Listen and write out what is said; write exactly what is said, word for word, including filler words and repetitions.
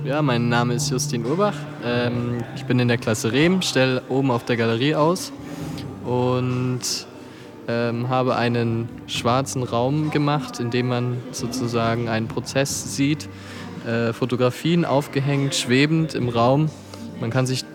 Ja, mein Name ist Justin Urbach. Ähm, ich bin in der Klasse Rehm, stelle oben auf der Galerie aus und ähm, habe einen schwarzen Raum gemacht, in dem man sozusagen einen Prozess sieht. Äh, Fotografien aufgehängt, schwebend im Raum. Man kann sich